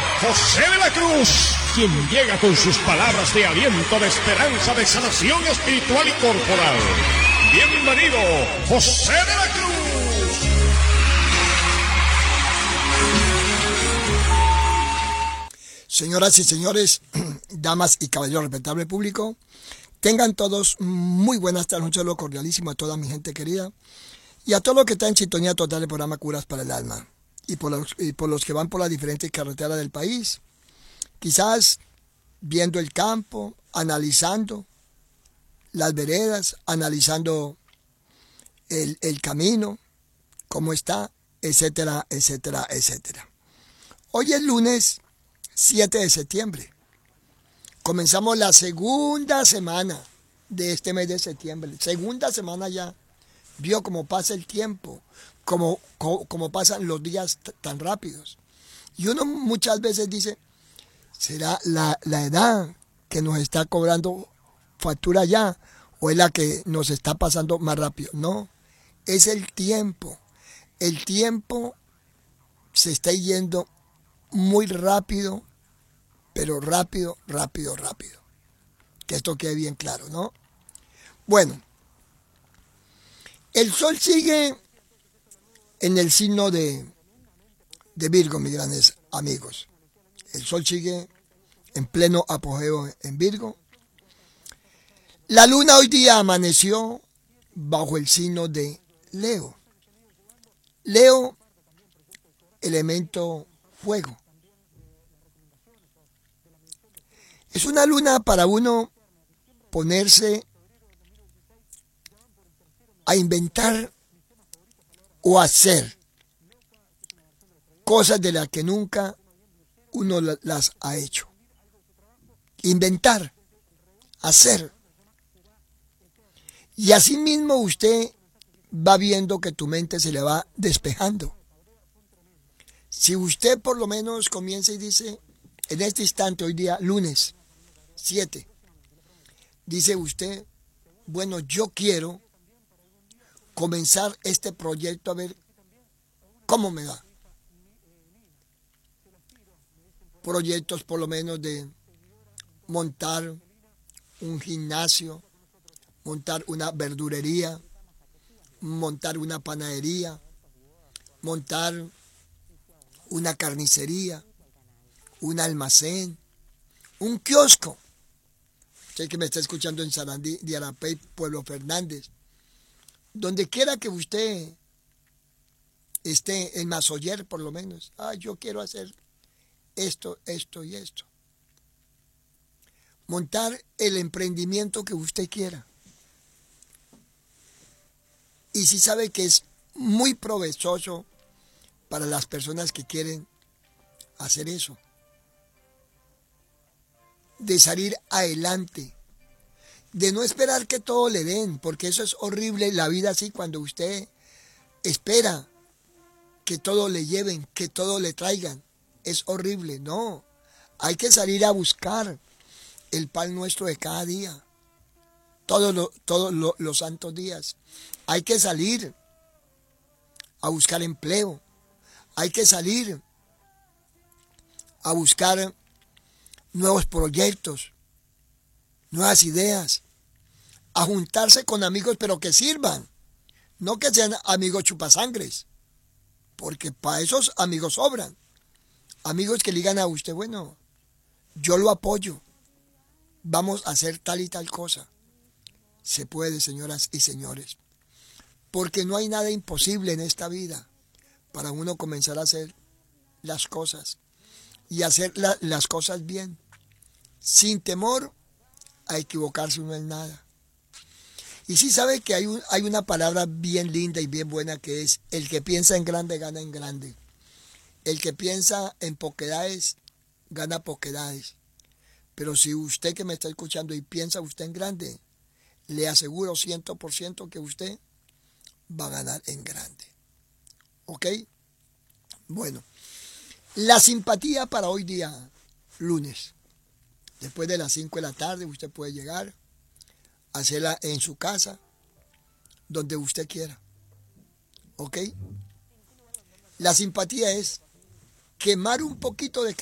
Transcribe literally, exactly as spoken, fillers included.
José de la Cruz, quien llega con sus palabras de aliento, de esperanza, de sanación espiritual y corporal. Bienvenido, José de la Cruz. Señoras y señores, damas y caballeros, respetable público, tengan todos muy buenas tardes, un saludo cordialísimo a toda mi gente querida y a todos los que están en sintonía total del programa Curas para el Alma y por los, y por los que van por las diferentes carreteras del país, quizás viendo el campo, analizando las veredas, analizando el, el camino, cómo está, etcétera, etcétera, etcétera. Hoy es lunes siete de septiembre. Comenzamos la segunda semana de este mes de septiembre. Segunda semana ya. Vio cómo pasa el tiempo, cómo, cómo, cómo pasan los días t- tan rápidos. Y uno muchas veces dice, ¿será la, la edad que nos está cobrando factura ya o es la que nos está pasando más rápido? No, es el tiempo. El tiempo se está yendo muy rápido, pero rápido, rápido, rápido. Que esto quede bien claro, ¿no? Bueno, el sol sigue en el signo de, de Virgo, mis grandes amigos. El sol sigue en pleno apogeo en Virgo. La luna hoy día amaneció bajo el signo de Leo. Leo, elemento fuego. Es una luna para uno ponerse a inventar o hacer cosas de las que nunca uno las ha hecho. Inventar, hacer. Y así mismo usted va viendo que tu mente se le va despejando. Si usted por lo menos comienza y dice, en este instante, hoy día, lunes siete, dice usted, bueno, yo quiero comenzar este proyecto a ver cómo me va. Proyectos por lo menos de montar un gimnasio, montar una verdurería, montar una panadería, montar una carnicería, un almacén, un kiosco. Usted que me está escuchando en Sarandí, Diarapey, Pueblo Fernández, donde quiera que usted esté, en Mazoyer por lo menos, ah, yo quiero hacer esto, esto y esto. Montar el emprendimiento que usted quiera. Y si sabe que es muy provechoso para las personas que quieren hacer eso. De salir adelante, de no esperar que todo le den, porque eso es horrible, la vida así, cuando usted espera que todo le lleven, que todo le traigan, es horrible. No, hay que salir a buscar el pan nuestro de cada día, todos lo, todos lo, los santos días. Hay que salir a buscar empleo, hay que salir a buscar nuevos proyectos, nuevas ideas, a juntarse con amigos pero que sirvan, no que sean amigos chupasangres, porque para esos amigos sobran, amigos que le digan a usted, bueno, yo lo apoyo, vamos a hacer tal y tal cosa. Se puede, señoras y señores, porque no hay nada imposible en esta vida para uno comenzar a hacer las cosas y hacer la, las cosas bien, sin temor a equivocarse uno en nada. Y sí sabe que hay, un, hay una palabra bien linda y bien buena que es, el que piensa en grande gana en grande. El que piensa en poquedades gana poquedades. Pero si usted que me está escuchando y piensa usted en grande, le aseguro cien por ciento que usted va a ganar en grande. ¿Ok? Bueno, la simpatía para hoy día, lunes. Después de las cinco de la tarde usted puede llegar, hacerla en su casa, donde usted quiera. ¿Ok? La simpatía es quemar un poquito de